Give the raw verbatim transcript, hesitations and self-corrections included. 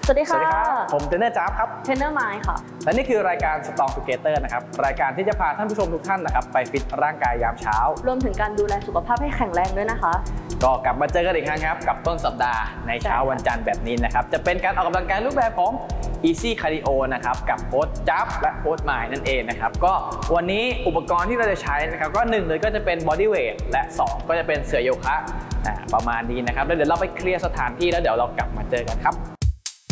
สวัสดีค่ะผมเทรนเนอร์จ๊าบครับเทรนเนอร์ไม้ค่ะและนี่คือรายการ Strong Together นะครับรายการที่จะพาท่านผู้ชมทุกท่านนะครับไปฟิตร่างกายยามเช้ารวมถึงการดูแลสุขภาพให้แข็งแรงด้วยนะคะก็กลับมาเจอกันอีกครั้งครับกับต้นสัปดาห์ในเช้าวันจันทร์แบบนี้นะครับจะเป็นการออกกำลังกายรูปแบบของ Easy Cardio นะครับกับโค้ชจ๊าบและโค้ชไม้นั่นเองนะครับก็วันนี้อุปกรณ์ที่เราจะใช้นะครับก็หนึ่งเลยก็จะเป็น Body Weight และสองก็จะเป็นเสื่อโยคะประมาณนี้นะครับแล้วเดี๋ยวเราไปเคลียร์สถานที่แล้วเดี๋ยวเรากลับมาเจอกันครับ